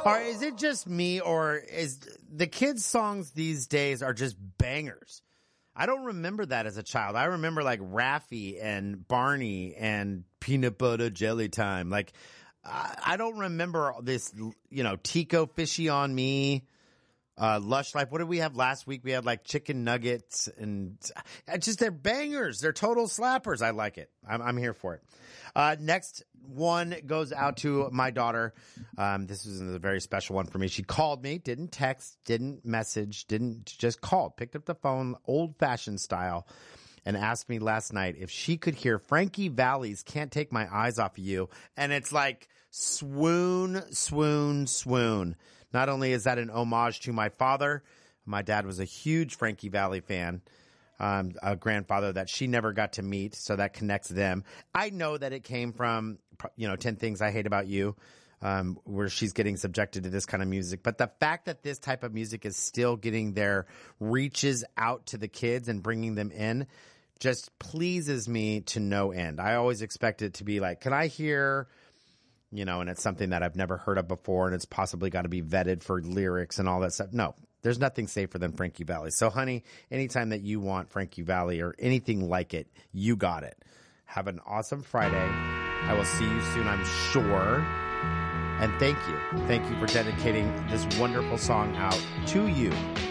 Or is it just me, or is the kids' songs these days are just bangers? I don't remember that as a child. I remember like Raffi and Barney and Peanut Butter Jelly Time. Like, I don't remember this, Tico Fishy on Me, Lush Life. What did we have last week? We had like chicken nuggets and they're bangers. They're total slappers. I like it. I'm here for it. Next one goes out to my daughter. This was a very special one for me. She called me, didn't text, didn't message, just called, picked up the phone, old fashioned style, and asked me last night if she could hear Frankie Valli's Can't Take My Eyes Off of You. And it's like swoon, swoon, swoon. Not only is that an homage to my father, my dad was a huge Frankie Valli fan, a grandfather that she never got to meet, so that connects them. I know that it came from, 10 Things I Hate About You, where she's getting subjected to this kind of music. But the fact that this type of music is still getting their reaches out to the kids and bringing them in just pleases me to no end. I always expect it to be like, can I hear... and it's something that I've never heard of before, and it's possibly got to be vetted for lyrics and all that stuff. No, there's nothing safer than Frankie Valli. So, honey, anytime that you want Frankie Valli or anything like it, you got it. Have an awesome Friday. I will see you soon, I'm sure. And thank you. Thank you for dedicating this wonderful song out to you.